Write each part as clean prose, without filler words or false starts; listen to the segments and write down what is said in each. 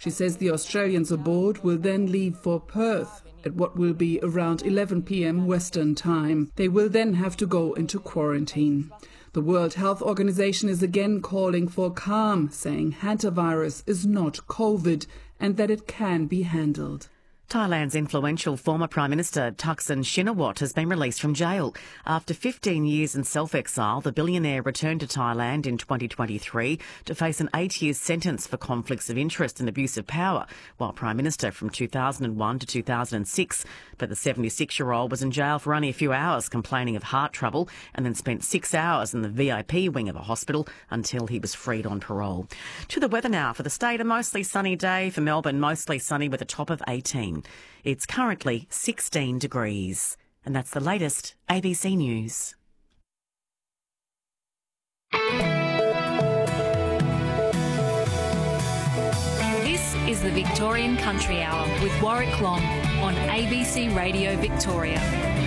She says the Australians aboard will then leave for Perth at what will be around 11 p.m. Western time. They will then have to go into quarantine. The World Health Organization is again calling for calm, saying hantavirus is not COVID and that it can be handled. Thailand's influential former Prime Minister Thaksin Shinawatra has been released from jail. After 15 years in self-exile, the billionaire returned to Thailand in 2023 to face an 8-year sentence for conflicts of interest and abuse of power while Prime Minister from 2001 to 2006. But the 76-year-old was in jail for only a few hours complaining of heart trouble and then spent 6 hours in the VIP wing of a hospital until he was freed on parole. To the weather now for the state, a mostly sunny day. For Melbourne, mostly sunny with a top of 18. It's currently 16 degrees. And that's the latest ABC News. This is the Victorian Country Hour with Warwick Long on ABC Radio Victoria.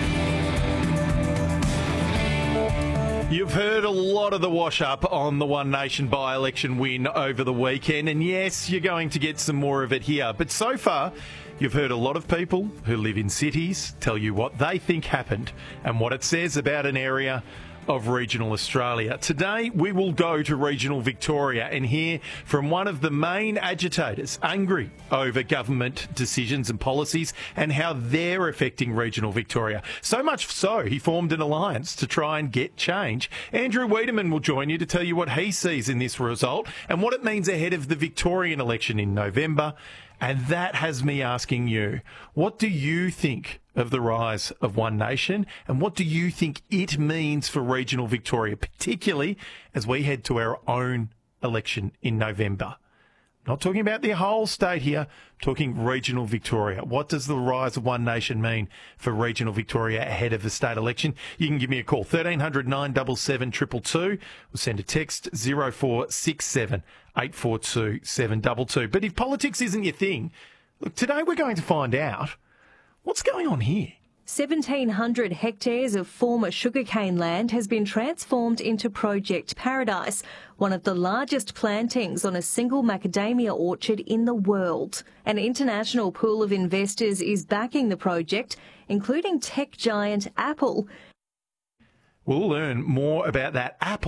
You've heard a lot of the wash-up on the One Nation by-election win over the weekend, and yes, you're going to get some more of it here. But so far, you've heard a lot of people who live in cities tell you what they think happened and what it says about an area of regional Australia. Today, we will go to regional Victoria and hear from one of the main agitators angry over government decisions and policies and how they're affecting regional Victoria. So much so, he formed an alliance to try and get change. Andrew Wiedemann will join you to tell you what he sees in this result and what it means ahead of the Victorian election in November. And that has me asking you, what do you think of the rise of One Nation and what do you think it means for regional Victoria, particularly as we head to our own election in November? Not talking about the whole state here, talking regional Victoria. What does the rise of One Nation mean for regional Victoria ahead of the state election? You can give me a call, 1300 977 222, or send a text 0467 842 722. But if politics isn't your thing, look, today we're going to find out what's going on here. 1,700 hectares of former sugarcane land has been transformed into Project Paradise, one of the largest plantings on a single macadamia orchard in the world. An international pool of investors is backing the project, including tech giant Apple. We'll learn more about that Apple